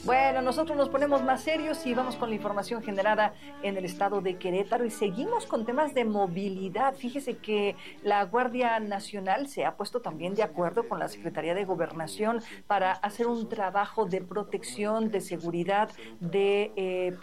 Bueno, nosotros nos ponemos más serios y vamos con la información generada en el estado de Querétaro y seguimos con temas de movilidad. Fíjese que la Guardia Nacional se ha puesto también de acuerdo con la Secretaría de Gobernación para hacer un trabajo de protección, de seguridad de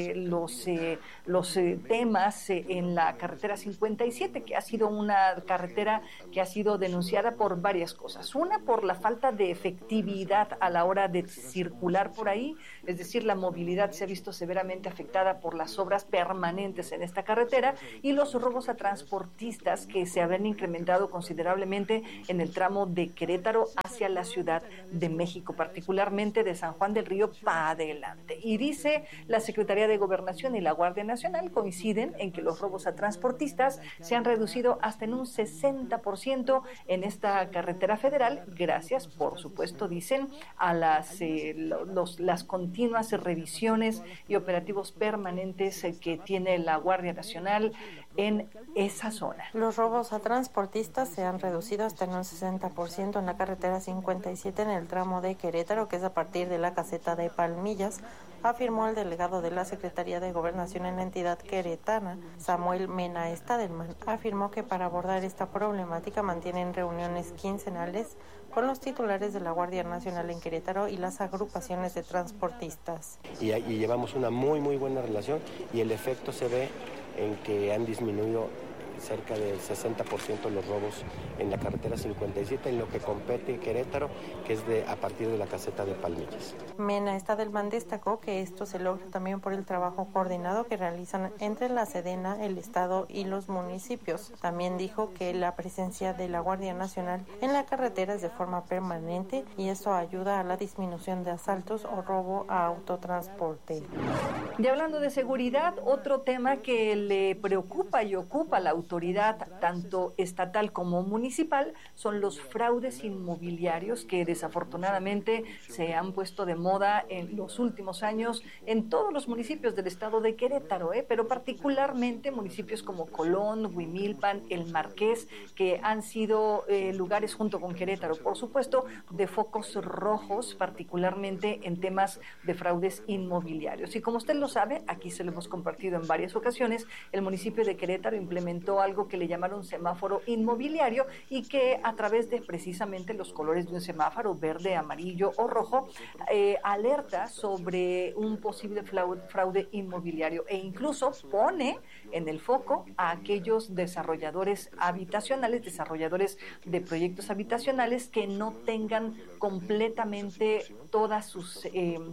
los temas en la carretera 57, que ha sido una carretera que ha sido denunciada por varias cosas. Una, por la falta de efectividad a la hora de circular por ahí, es decir, la movilidad se ha visto severamente afectada por las obras permanentes en esta carretera y los robos a transportistas que se habían incrementado considerablemente en el tramo de Querétaro hacia la Ciudad de México, particularmente de San Juan del Río para adelante. Y dice la Secretaría de Gobernación y la Guardia Nacional coinciden en que los robos a transportistas se han reducido hasta en un 60% en esta carretera federal, gracias, por supuesto, dicen, a las continuas revisiones y operativos permanentes que tiene la Guardia Nacional en esa zona. Los robos a transportistas se han reducido hasta en un 60% en la carretera 57 en el tramo de Querétaro, que es a partir de la caseta de Palmillas, afirmó el delegado de la Secretaría de Gobernación en la entidad queretana, Samuel Mena Stadelman. Afirmó que para abordar esta problemática mantienen reuniones quincenales con los titulares de la Guardia Nacional en Querétaro y las agrupaciones de transportistas. Y llevamos una muy buena relación y el efecto se ve en que han disminuido cerca del 60% los robos en la carretera 57 en lo que compete Querétaro, que es a partir de la caseta de Palmillas. Mena Stadelman destacó que esto se logra también por el trabajo coordinado que realizan entre la Sedena, el Estado y los municipios. También dijo que la presencia de la Guardia Nacional en la carretera es de forma permanente y eso ayuda a la disminución de asaltos o robo a autotransporte. Y hablando de seguridad, otro tema que le preocupa y ocupa a la autoridad, tanto estatal como municipal, son los fraudes inmobiliarios que desafortunadamente se han puesto de moda en los últimos años en todos los municipios del estado de Querétaro, pero particularmente municipios como Colón, Huimilpan, El Marqués, que han sido lugares junto con Querétaro, por supuesto, de focos rojos, particularmente en temas de fraudes inmobiliarios. Y como usted lo sabe, aquí se lo hemos compartido en varias ocasiones, el municipio de Querétaro implementó algo que le llamaron semáforo inmobiliario y que a través de precisamente los colores de un semáforo, verde, amarillo o rojo, alerta sobre un posible fraude inmobiliario e incluso pone en el foco a aquellos desarrolladores habitacionales, desarrolladores de proyectos habitacionales que no tengan completamente todas sus,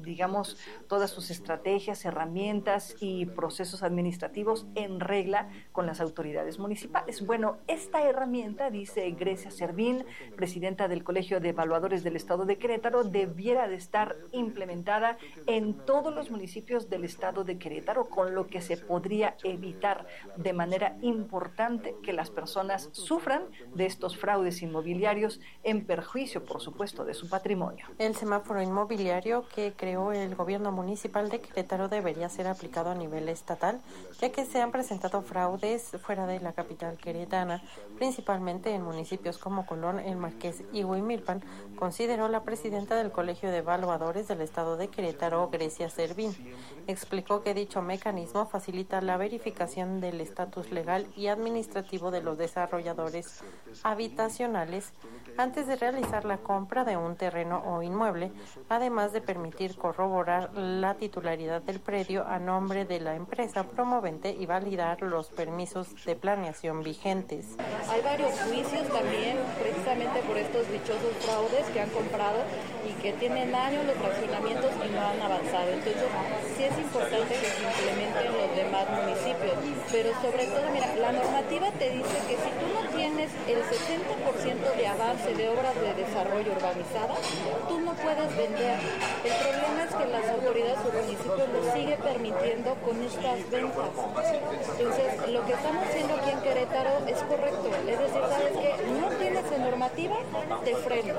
todas sus estrategias, herramientas y procesos administrativos en regla con las autoridades municipales. Bueno, esta herramienta, dice Grecia Servín, presidenta del Colegio de Evaluadores del Estado de Querétaro, debiera de estar implementada en todos los municipios del Estado de Querétaro, con lo que se podría evitar de manera importante que las personas sufran de estos fraudes inmobiliarios en perjuicio, por supuesto, de su patrimonio. El semáforo inmobiliario que creó el gobierno municipal de Querétaro debería ser aplicado a nivel estatal, ya que se han presentado fraudes fuera de la capital queretana, principalmente en municipios como Colón, El Marqués y Huimilpan, consideró la presidenta del Colegio de Evaluadores del Estado de Querétaro, Grecia Servín. Explicó que dicho mecanismo facilita la verificación del estatus legal y administrativo de los desarrolladores habitacionales antes de realizar la compra de un terreno o inmueble, además de permitir corroborar la titularidad del predio a nombre de la empresa promovente y validar los permisos de planeación vigentes. Hay varios juicios también, precisamente por estos dichosos fraudes que han comprado y que tienen años los fraccionamientos y no han avanzado. Entonces, sí es importante que se implementen los demás municipios, pero sobre todo, mira, la normativa te dice que si tú no tienes el 60% de avance de obras de desarrollo urbanizada, tú no puedes vender. El problema es que las autoridades o municipios lo siguen permitiendo con estas ventas. Entonces, lo que estamos haciendo aquí en Querétaro es correcto. Es decir, ¿sabes qué? No tienes en normativa, te freno.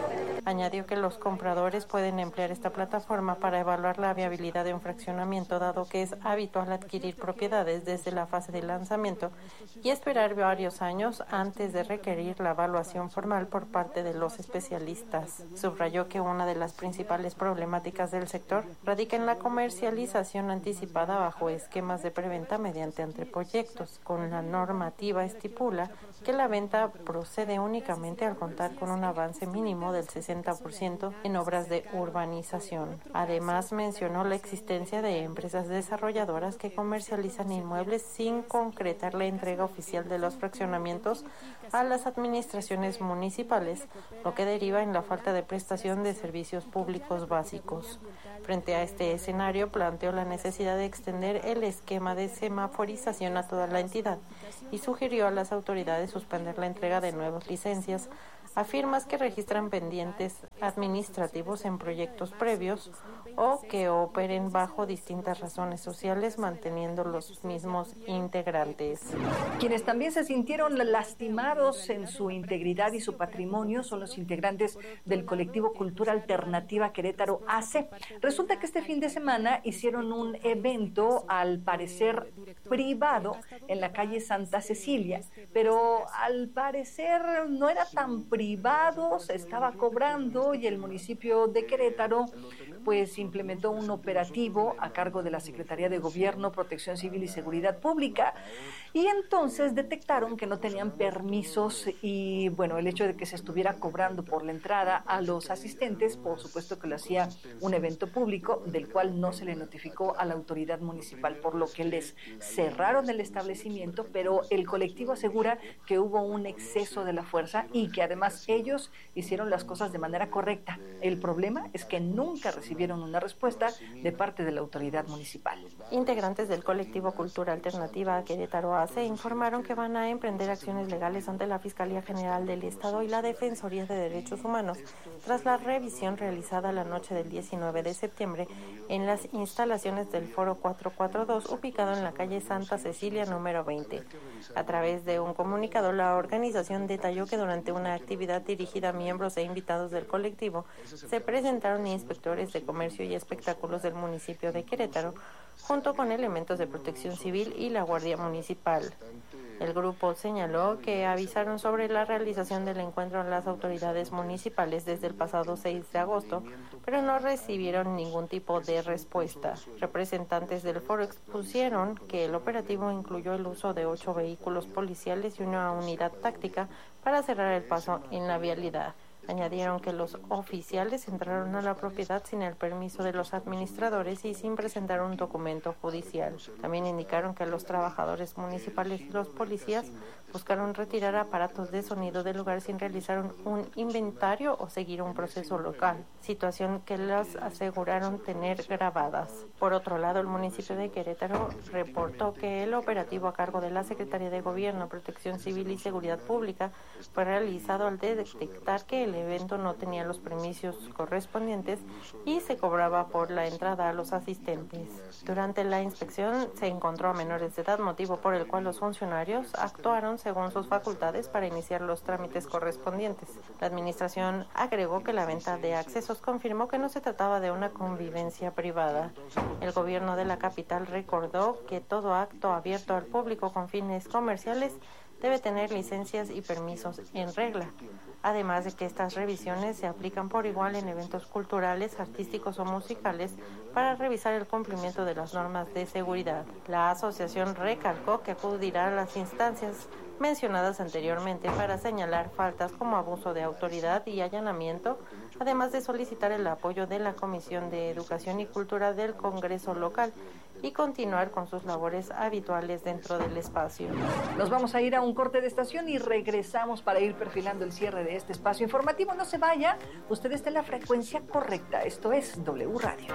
Añadió que los compradores pueden emplear esta plataforma para evaluar la viabilidad de un fraccionamiento, dado que es habitual adquirir propiedades desde la fase de lanzamiento y esperar varios años antes de requerir la evaluación formal por parte de los especialistas. Subrayó que una de las principales problemáticas del sector radica en la comercialización anticipada bajo esquemas de preventa mediante anteproyectos. Con la normativa estipula que la venta procede únicamente al contar con un avance mínimo del 60% en obras de urbanización. Además, mencionó la existencia de empresas desarrolladoras que comercializan inmuebles sin concretar la entrega oficial de los fraccionamientos a las administraciones municipales, lo que deriva en la falta de prestación de servicios públicos básicos. Frente a este escenario, planteó la necesidad de extender el esquema de semaforización a toda la entidad y sugirió a las autoridades suspender la entrega de nuevas licencias a firmas que registran pendientes administrativos en proyectos previos o que operen bajo distintas razones sociales manteniendo los mismos integrantes. Quienes también se sintieron lastimados en su integridad y su patrimonio son los integrantes del colectivo Cultura Alternativa Querétaro AC. Resulta que este fin de semana hicieron un evento, al parecer privado, en la calle Santa Cecilia, pero al parecer no era tan privado, se estaba cobrando, y el municipio de Querétaro pues implementó un operativo a cargo de la Secretaría de Gobierno, Protección Civil y Seguridad Pública, y entonces detectaron que no tenían permisos y bueno, el hecho de que se estuviera cobrando por la entrada a los asistentes, por supuesto que lo hacía un evento público del cual no se le notificó a la autoridad municipal, por lo que les cerraron el establecimiento, pero el colectivo asegura que hubo un exceso de la fuerza y que además ellos hicieron las cosas de manera correcta. El problema es que nunca recibieron una respuesta de parte de la autoridad municipal. Integrantes del colectivo Cultura Alternativa Querétaro AC informaron que van a emprender acciones legales ante la Fiscalía General del Estado y la Defensoría de Derechos Humanos tras la revisión realizada la noche del 19 de septiembre en las instalaciones del Foro 442 ubicado en la calle Santa Cecilia número 20. A través de un comunicado, la organización detalló que durante una actividad dirigida a miembros e invitados del colectivo se presentaron inspectores de comercio y espectáculos del municipio de Querétaro junto con elementos de protección civil y la Guardia Municipal. El grupo señaló que avisaron sobre la realización del encuentro a las autoridades municipales desde el pasado 6 de agosto, pero no recibieron ningún tipo de respuesta. Representantes del foro expusieron que el operativo incluyó el uso de 8 vehículos policiales y una unidad táctica para cerrar el paso en la vialidad. Añadieron que los oficiales entraron a la propiedad sin el permiso de los administradores y sin presentar un documento judicial. También indicaron que los trabajadores municipales y los policías buscaron retirar aparatos de sonido del lugar sin realizar un inventario o seguir un proceso local, situación que las aseguraron tener grabadas. Por otro lado, el municipio de Querétaro reportó que el operativo a cargo de la Secretaría de Gobierno, Protección Civil y Seguridad Pública fue realizado al detectar que el evento no tenía los permisos correspondientes y se cobraba por la entrada a los asistentes. Durante la inspección se encontró a menores de edad, motivo por el cual los funcionarios actuaron según sus facultades para iniciar los trámites correspondientes. La administración agregó que la venta de accesos confirmó que no se trataba de una convivencia privada. El gobierno de la capital recordó que todo acto abierto al público con fines comerciales debe tener licencias y permisos en regla, además de que estas revisiones se aplican por igual en eventos culturales, artísticos o musicales para revisar el cumplimiento de las normas de seguridad. La asociación recalcó que acudirá a las instancias mencionadas anteriormente para señalar faltas como abuso de autoridad y allanamiento, además de solicitar el apoyo de la Comisión de Educación y Cultura del Congreso local y continuar con sus labores habituales dentro del espacio. Nos vamos a ir a un corte de estación y regresamos para ir perfilando el cierre de este espacio informativo. No se vaya, usted está en la frecuencia correcta. Esto es W Radio.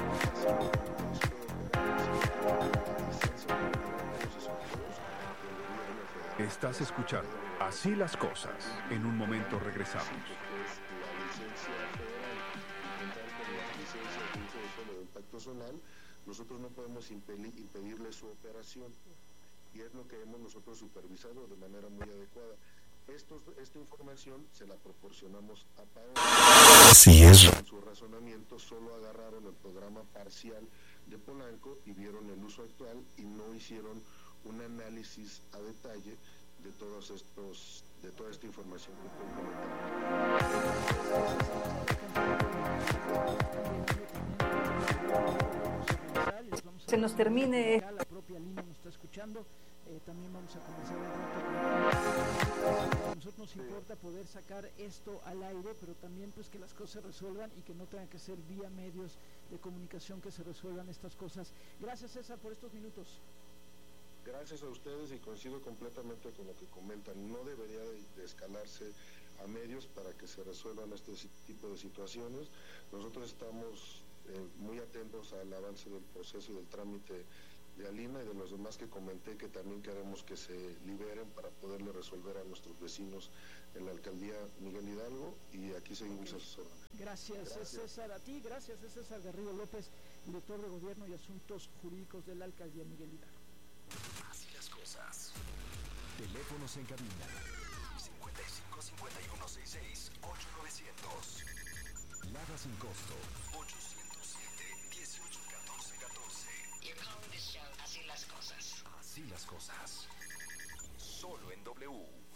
Estás escuchando Así las Cosas. En un momento regresamos. Nosotros no podemos impedirle su operación y es lo que hemos nosotros supervisado de manera muy adecuada. Esta información se la proporcionamos a Paola. Así es. En su razonamiento solo agarraron el programa parcial de Polanco y vieron el uso actual y no hicieron un análisis a detalle de toda esta información que estoy comentando. Se nos termine. La propia línea nos está escuchando. También vamos a comenzar el rato. A nosotros nos importa poder sacar esto al aire, pero también pues que las cosas se resuelvan y que no tengan que ser vía medios de comunicación que se resuelvan estas cosas. Gracias, César, por estos minutos. Gracias a ustedes y coincido completamente con lo que comentan. No debería de escalarse a medios para que se resuelvan este tipo de situaciones. Nosotros estamos muy atentos al avance del proceso y del trámite de Alina y de los demás que comenté, que también queremos que se liberen para poderle resolver a nuestros vecinos en la alcaldía Miguel Hidalgo, y aquí seguimos asesorando. Gracias, César. A ti, gracias, es César Garrido López, director de Gobierno y Asuntos Jurídicos de la alcaldía Miguel Hidalgo. Así las cosas. Teléfonos en cabina 55 51 66 8900. Lada sin costo 807 18 14 14. You're calling this show Así las cosas. Así las cosas. Solo en W.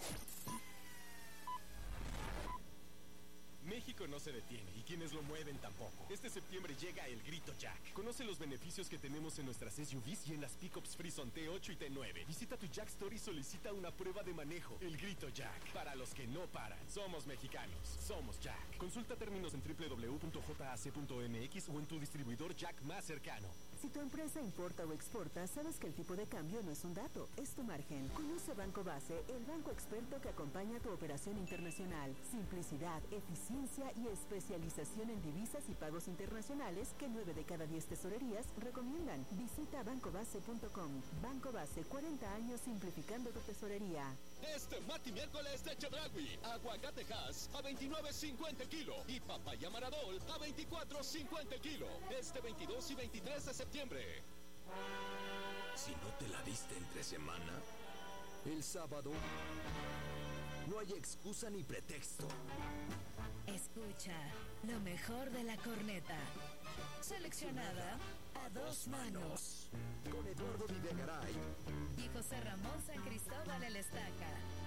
México no se detiene y quienes lo mueven tampoco. Este septiembre llega el Grito Jack. Conoce los beneficios que tenemos en nuestras SUVs y en las pickups Frison T8 y T9. Visita tu Jack Store y solicita una prueba de manejo. El Grito Jack. Para los que no paran. Somos mexicanos. Somos Jack. Consulta términos en www.jac.mx o en tu distribuidor Jack más cercano. Si tu empresa importa o exporta, sabes que el tipo de cambio no es un dato, es tu margen. Conoce Banco Base, el banco experto que acompaña tu operación internacional. Simplicidad, eficiencia y especialización en divisas y pagos internacionales que 9 de cada 10 tesorerías recomiendan. Visita bancobase.com. Banco Base, 40 años simplificando tu tesorería. Este martes y miércoles de Chedraui, aguacate Hass a $29.50 el kilo y papaya Maradol a $24.50 el kilo. Este 22 y 23 de septiembre. Si no te la diste entre semana, el sábado no hay excusa ni pretexto. Escucha lo mejor de la corneta. Seleccionada a dos manos. Con Eduardo Videgaray Y José Ramón San Cristóbal el Estaca.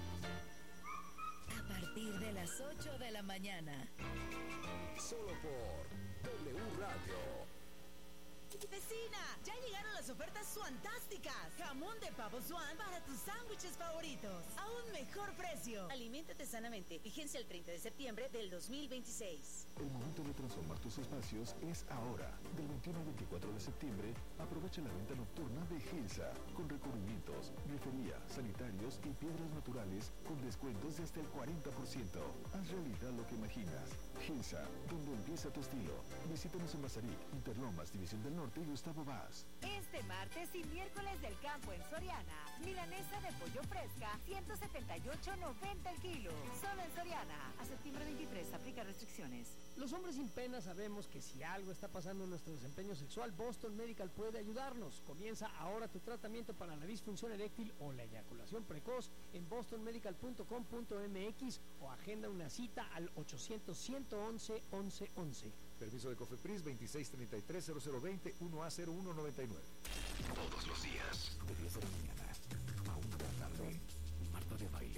A partir de las 8 de la mañana. Solo por W Radio. ¡Vecina! ¡Ya llegaron las ofertas fantásticas! Jamón de pavo Swan para tus sándwiches favoritos. A un mejor precio. Aliméntate sanamente. Vigencia el 30 de septiembre del 2026. El momento de transformar tus espacios es ahora. Del 21 al 24 de septiembre, aprovecha la venta nocturna de Gilsa, con recubrimientos, grifería, sanitarios y piedras naturales con descuentos de hasta el 40%. Haz realidad lo que imaginas. Gilsa, donde empieza tu estilo. Visítanos en Mazarik, Interlomas, División del Norte y Gustavo Vaz. Este martes y miércoles del campo en Soriana, milanesa de pollo fresca, 178.90 el kilo. Solo en Soriana. A septiembre 23, aplica restricciones. Los hombres sin pena sabemos que si algo está pasando en nuestro desempeño sexual, Boston Medical puede ayudarnos. Comienza ahora tu tratamiento para la disfunción eréctil o la eyaculación precoz en bostonmedical.com.mx o agenda una cita al 800-111-1111. Permiso de Cofepris 2633-0020 1A0199. Todos los días De 10 de la mañana a 1 de la tarde. Marta de Baile.